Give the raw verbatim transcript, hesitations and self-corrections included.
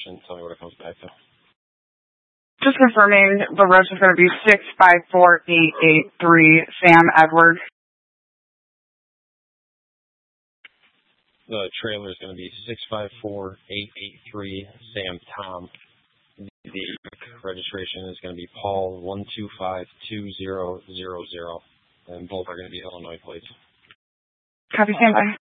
and tell me what it comes back to. Just confirming the reg is going to be six five four eight eight three, Sam Edward. The trailer is going to be six five four eight eight three, Sam Tom. The registration is going to be Paul one two five two zero zero zero, and both are going to be Illinois plates. Copy, standby.